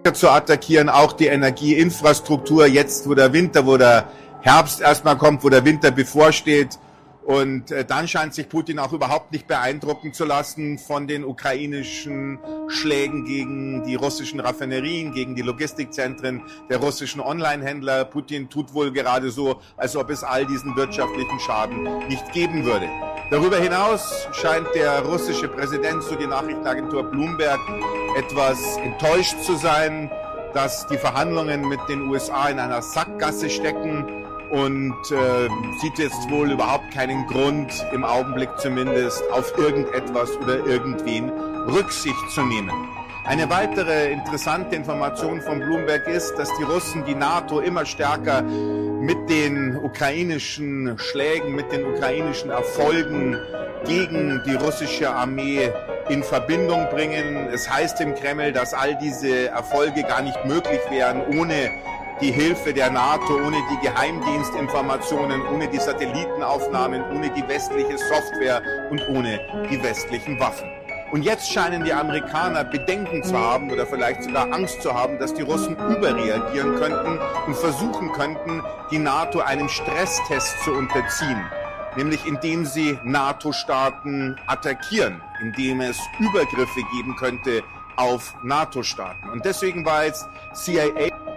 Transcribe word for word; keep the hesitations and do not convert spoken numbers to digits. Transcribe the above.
zu attackieren, auch die Energieinfrastruktur jetzt, wo der Winter, wo der Herbst erstmal kommt, wo der Winter bevorsteht. Und äh, dann scheint sich Putin auch überhaupt nicht beeindrucken zu lassen von den ukrainischen Schlägen gegen die russischen Raffinerien, gegen die Logistikzentren der russischen Online-Händler. Putin tut wohl gerade so, als ob es all diesen wirtschaftlichen Schaden nicht geben würde. Darüber hinaus scheint der russische Präsident, so die Nachrichtenagentur Bloomberg, etwas enttäuscht zu sein, dass die Verhandlungen mit den U S A in einer Sackgasse stecken. Und äh, sieht jetzt wohl überhaupt keinen Grund, im Augenblick zumindest, auf irgendetwas oder irgendwen Rücksicht zu nehmen. Eine weitere interessante Information von Bloomberg ist, dass die Russen die NATO immer stärker mit den ukrainischen Schlägen, mit den ukrainischen Erfolgen gegen die russische Armee in Verbindung bringen. Es heißt im Kreml, dass all diese Erfolge gar nicht möglich wären ohne die Hilfe der NATO, ohne die Geheimdienstinformationen, ohne die Satellitenaufnahmen, ohne die westliche Software und ohne die westlichen Waffen. Und jetzt scheinen die Amerikaner Bedenken zu haben oder vielleicht sogar Angst zu haben, dass die Russen überreagieren könnten und versuchen könnten, die NATO einem Stresstest zu unterziehen. Nämlich indem sie NATO-Staaten attackieren, indem es Übergriffe geben könnte auf NATO-Staaten. Und deswegen war jetzt C I A